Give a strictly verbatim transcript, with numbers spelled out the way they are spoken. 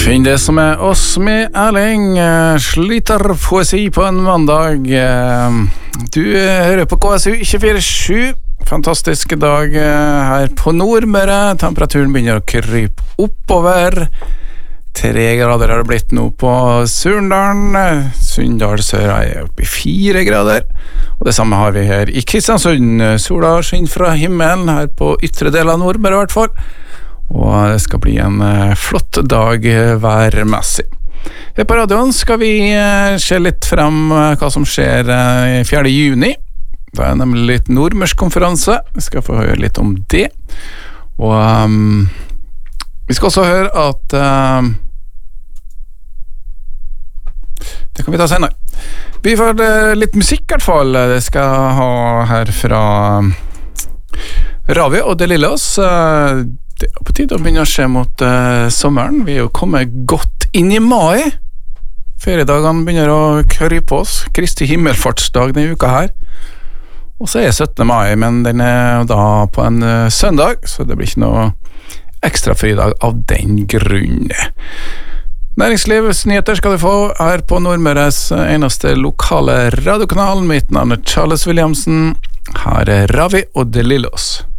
Finn det som er oss med Erling, sliter poesi på en mandag. Du hører på K S U tjuefire sju. Fantastisk dag her på Nordmøre. Temperaturen begynner å krype oppover. Tre grader har det blitt nå på Surndalen. Sunndal Sør er oppe i fire grader. Og det samme har vi her i Kristiansund. Sola skinner fra himmelen her på ytre del av Nordmøre i hvert fall. Og det skal bli en uh, flott dag uh, værmessig. Her på radioen skal vi uh, se litt frem uh, hva som skjer uh, fjerde juni. Da er det nemlig litt nordmørskonferanse. Vi skal få høre litt om det. Og um, vi skal også høre at uh, det kan vi ta senere. Vi får uh, litt musikk i hvert fall. Det skal ha her fra uh, Ravi og De Lillos. Uh, Det er på tide å begynne å se mot uh, sommeren. Vi er jo kommet godt inn i mai. Feriedagene begynner å krype oss. Kristi himmelfartsdag denne uka her. Og så er syttende mai, men den er da på en uh, søndag, så det blir ikke noe ekstra fridag av den grunn. Næringslivsnyheter skal du få her på Nordmøres eneste lokale radiokanal. Mitt navn er Charles Williamsen. Her er Ravi og De Lillos.